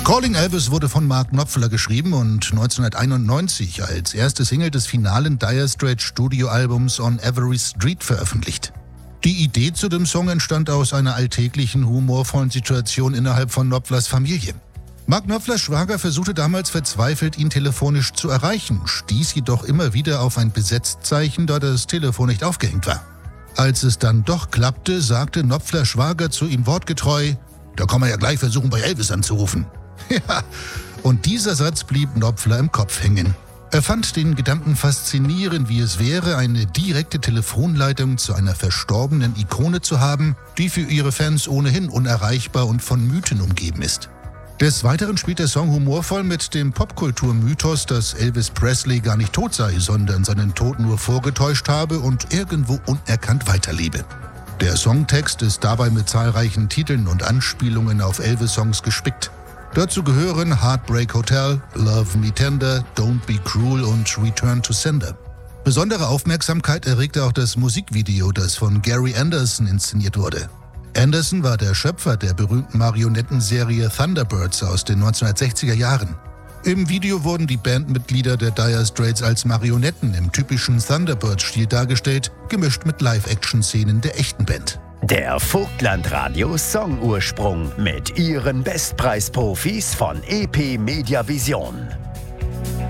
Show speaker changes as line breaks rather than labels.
Calling Elvis wurde von Mark Knopfler geschrieben und 1991 als erste Single des finalen Dire Straits Studioalbums On Every Street veröffentlicht. Die Idee zu dem Song entstand aus einer alltäglichen, humorvollen Situation innerhalb von Knopflers Familie. Mark Knopflers Schwager versuchte damals verzweifelt, ihn telefonisch zu erreichen, stieß jedoch immer wieder auf ein Besetzzeichen, da das Telefon nicht aufgehängt war. Als es dann doch klappte, sagte Knopflers Schwager zu ihm wortgetreu: „Da kann man ja gleich versuchen, bei Elvis anzurufen." Ja, und dieser Satz blieb Knopfler im Kopf hängen. Er fand den Gedanken faszinierend, wie es wäre, eine direkte Telefonleitung zu einer verstorbenen Ikone zu haben, die für ihre Fans ohnehin unerreichbar und von Mythen umgeben ist. Des Weiteren spielt der Song humorvoll mit dem Popkulturmythos, dass Elvis Presley gar nicht tot sei, sondern seinen Tod nur vorgetäuscht habe und irgendwo unerkannt weiterlebe. Der Songtext ist dabei mit zahlreichen Titeln und Anspielungen auf Elvis-Songs gespickt. Dazu gehören Heartbreak Hotel, Love Me Tender, Don't Be Cruel und Return to Sender. Besondere Aufmerksamkeit erregte auch das Musikvideo, das von Gary Anderson inszeniert wurde. Anderson war der Schöpfer der berühmten Marionettenserie Thunderbirds aus den 1960er Jahren. Im Video wurden die Bandmitglieder der Dire Straits als Marionetten im typischen Thunderbirds-Stil dargestellt, gemischt mit Live-Action-Szenen der echten Band.
Der Vogtlandradio Songursprung mit ihren Bestpreisprofis von EP Media Vision.